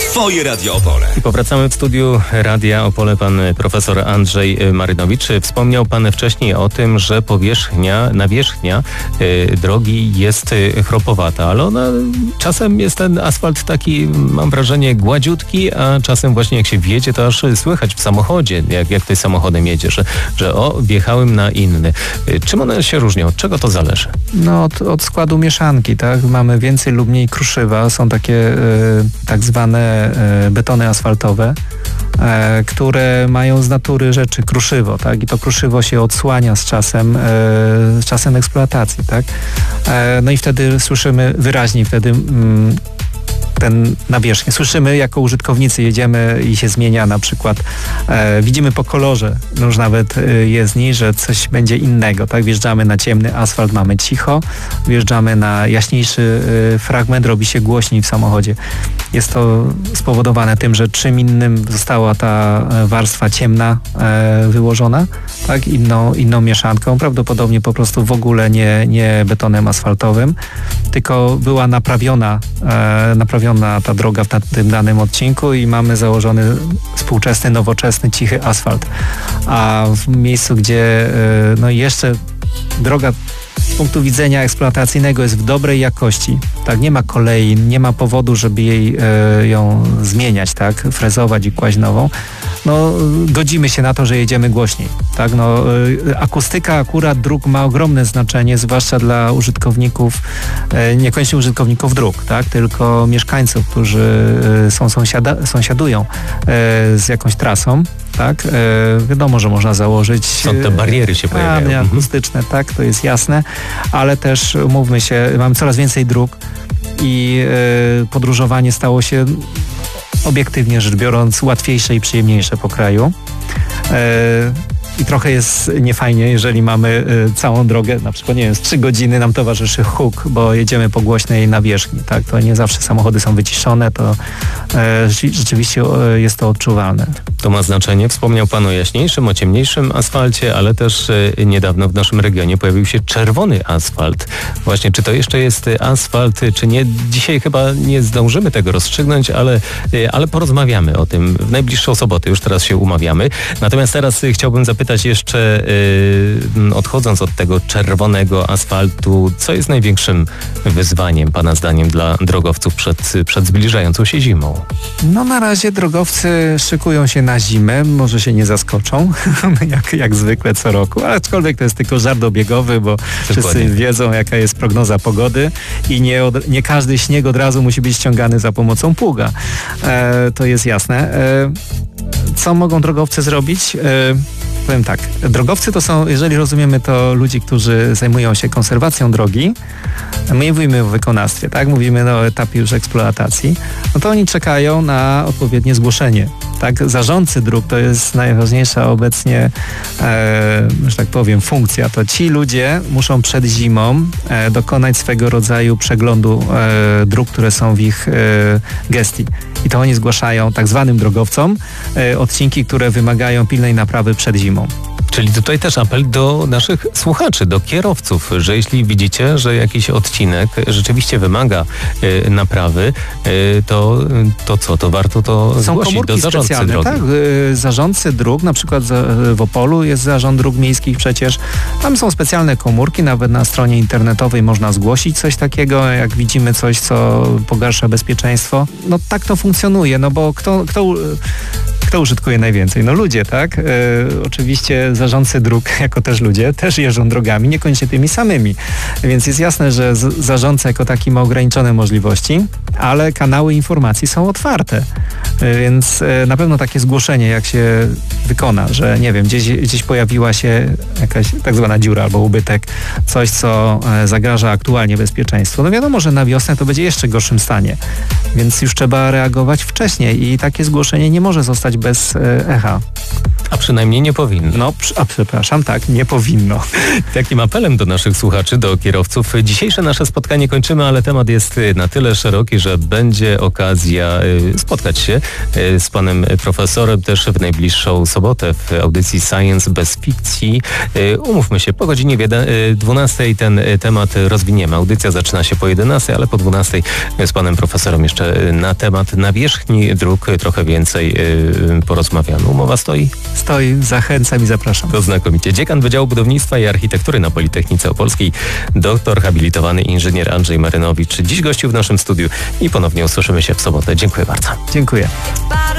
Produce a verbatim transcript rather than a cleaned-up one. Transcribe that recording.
Twoje Radio Opole. I powracamy w studiu Radia Opole. Pan profesor Andrzej Marynowicz. Wspomniał pan wcześniej o tym, że powierzchnia, nawierzchnia y, drogi jest y, chropowata, ale ona, czasem jest ten asfalt taki, mam wrażenie, gładziutki, a czasem właśnie jak się wjedzie, to aż słychać w samochodzie, jak, jak ty samochodem jedziesz, że, że o, wjechałem na inny. Y, czym one się różnią? Od czego to zależy? No od, od składu mieszanki, tak? Mamy więcej lub mniej kruszywa. Są takie y, tak zwane y, betony asfaltowe, y, które mają z natury rzeczy kruszywo, tak? I to kruszywo się odsłania z czasem, y, z czasem eksploatacji, tak? Y, no i wtedy słyszymy wyraźniej wtedy mm, ten nawierzchnię. Słyszymy jako użytkownicy, jedziemy i się zmienia na przykład, e, widzimy po kolorze, no już nawet e, jest niej, że coś będzie innego, tak? Wjeżdżamy na ciemny asfalt, mamy cicho, wjeżdżamy na jaśniejszy e, fragment, robi się głośniej w samochodzie. Jest to spowodowane tym, że czym innym została ta warstwa ciemna e, wyłożona, tak? Inną, inną mieszanką, prawdopodobnie po prostu w ogóle nie, nie betonem asfaltowym, tylko była naprawiona, e, naprawiona na ta droga w tym danym odcinku i mamy założony współczesny, nowoczesny, cichy asfalt. A w miejscu, gdzie no jeszcze droga z punktu widzenia eksploatacyjnego jest w dobrej jakości, tak, nie ma kolei, nie ma powodu, żeby jej e, ją zmieniać, tak, frezować i kłaść nową, no godzimy się na to, że jedziemy głośniej, tak, no e, akustyka akurat dróg ma ogromne znaczenie, zwłaszcza dla użytkowników, e, niekoniecznie użytkowników dróg, tak, tylko mieszkańców, którzy e, są sąsiada, sąsiadują e, z jakąś trasą, tak, e, wiadomo, że można założyć... Są te bariery się pojawiają. A, akustyczne, tak, to jest jasne, ale też umówmy się, mamy coraz więcej dróg i e, podróżowanie stało się obiektywnie rzecz biorąc łatwiejsze i przyjemniejsze po kraju. E, I trochę jest niefajnie, jeżeli mamy y, całą drogę, na przykład, nie wiem, z trzy godziny nam towarzyszy huk, bo jedziemy po głośnej nawierzchni, tak? To nie zawsze samochody są wyciszone, to y, rzeczywiście y, jest to odczuwalne. To ma znaczenie. Wspomniał pan o jaśniejszym, o ciemniejszym asfalcie, ale też y, niedawno w naszym regionie pojawił się czerwony asfalt. Właśnie, czy to jeszcze jest asfalt, czy nie? Dzisiaj chyba nie zdążymy tego rozstrzygnąć, ale, y, ale porozmawiamy o tym w najbliższą sobotę. Już teraz się umawiamy. Natomiast teraz y, chciałbym zapytać jeszcze, yy, odchodząc od tego czerwonego asfaltu, co jest największym wyzwaniem pana zdaniem dla drogowców przed, przed zbliżającą się zimą? No na razie drogowcy szykują się na zimę, może się nie zaskoczą, jak, jak zwykle co roku, aczkolwiek to jest tylko żart obiegowy, bo Dokładnie. Wszyscy wiedzą, jaka jest prognoza pogody i nie, od, nie każdy śnieg od razu musi być ściągany za pomocą pługa. E, to jest jasne. E, co mogą drogowcy zrobić? E, Powiem tak, drogowcy to są, jeżeli rozumiemy to ludzi, którzy zajmują się konserwacją drogi, my nie mówimy o wykonawstwie, tak? Mówimy no, o etapie już eksploatacji, no to oni czekają na odpowiednie zgłoszenie, tak? Zarządcy dróg to jest najważniejsza obecnie, e, że tak powiem, funkcja. To ci ludzie muszą przed zimą e, dokonać swego rodzaju przeglądu e, dróg, które są w ich e, gestii. I to oni zgłaszają tak zwanym drogowcom e, odcinki, które wymagają pilnej naprawy przed zimą. Czyli tutaj też apel do naszych słuchaczy, do kierowców, że jeśli widzicie, że jakiś odcinek rzeczywiście wymaga y, naprawy, y, to, to co, to warto to Są zgłosić do zarządcy drogi. Tak, y, zarządcy dróg, na przykład za, w Opolu jest zarząd dróg miejskich przecież, tam są specjalne komórki, nawet na stronie internetowej można zgłosić coś takiego, jak widzimy coś, co pogarsza bezpieczeństwo. No tak to funkcjonuje, no bo kto... kto Kto użytkuje najwięcej? No ludzie, tak? E, oczywiście zarządcy dróg, jako też ludzie, też jeżdżą drogami, niekoniecznie tymi samymi. Więc jest jasne, że z, zarządca jako taki ma ograniczone możliwości, ale kanały informacji są otwarte. E, więc e, na pewno takie zgłoszenie, jak się wykona, że nie wiem, gdzieś, gdzieś pojawiła się jakaś tak zwana dziura albo ubytek, coś, co e, zagraża aktualnie bezpieczeństwu. No wiadomo, że na wiosnę to będzie jeszcze gorszym stanie. Więc już trzeba reagować wcześniej i takie zgłoszenie nie może zostać bez e, echa. A przynajmniej nie powinno. No, a przepraszam, tak, nie powinno. Takim apelem do naszych słuchaczy, do kierowców. Dzisiejsze nasze spotkanie kończymy, ale temat jest na tyle szeroki, że będzie okazja spotkać się z panem profesorem też w najbliższą sobotę w audycji Science bez fikcji. Umówmy się, po godzinie dwunastej ten temat rozwiniemy. Audycja zaczyna się po jedenastej, ale po dwunastej z panem profesorem jeszcze na temat nawierzchni dróg trochę więcej porozmawiamy. Umowa stoi? Stoi, zachęcam i zapraszam. To znakomicie. Dziekan Wydziału Budownictwa i Architektury na Politechnice Opolskiej, doktor habilitowany inżynier Andrzej Marynowicz, dziś gościł w naszym studiu i ponownie usłyszymy się w sobotę. Dziękuję bardzo. Dziękuję.